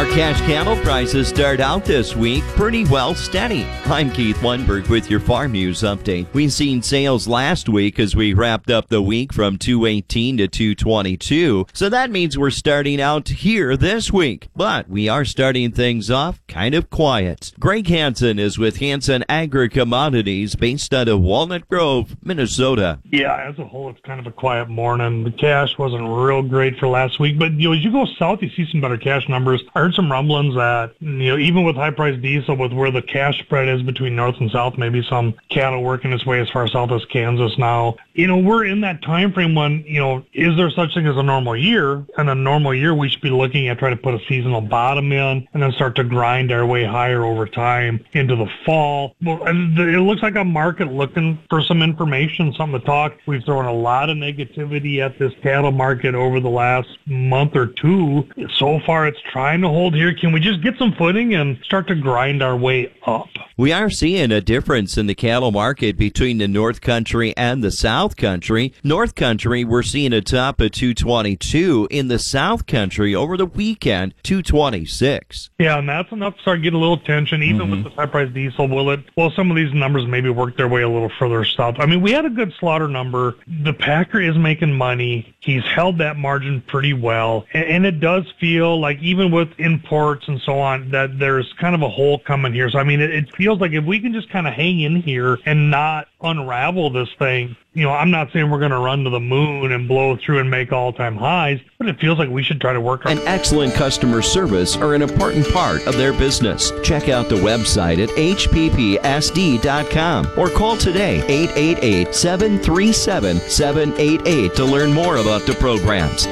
Cash cattle prices start out this week pretty well steady. I'm Keith Lundberg with your Farm News update. We've seen sales last week as we wrapped up the week from 218 to 222. So that means we're starting out here this week. But we are starting things off kind of quiet. Greg Hansen is with Hansen Agri-Commodities based out of Walnut Grove, Minnesota. Yeah, as a whole, it's kind of a quiet morning. The cash wasn't real great for last week, but as you go south, you see some better cash numbers. I heard some rumblings that, even with high-priced diesel, with where the cash spread is between north and south, maybe some cattle working its way as far south as Kansas now. We're in that time frame when, is there such thing as a normal year? And a normal year, we should be looking at trying to put a seasonal bottom in and then start to grind our way higher over time into the fall. Well, and it looks like a market looking for some information, something to talk. We've thrown a lot of negativity at this cattle market over the last month or two. So far, it's trying to hold here. Can we just get some footing and start to grind our way up? We are seeing a difference in the cattle market between the North Country and the South Country. North Country, we're seeing a top of 222. In the South Country, over the weekend, 226. Yeah, and that's enough to start getting a little tension, even with the high-priced diesel. Will some of these numbers maybe work their way a little further south? I mean, we had a good slaughter number. The packer is making money. He's held that margin pretty well. And it does feel like, even with imports and so on, that there's kind of a hole coming here. So, I mean, it feels like if we can just kind of hang in here and not unravel this thing, I'm not saying we're going to run to the moon and blow through and make all-time highs, but it feels like we should try to work on an excellent customer service are an important part of their business. Check out the website at hppsd.com or call today 888-737-788 to learn more about the programs.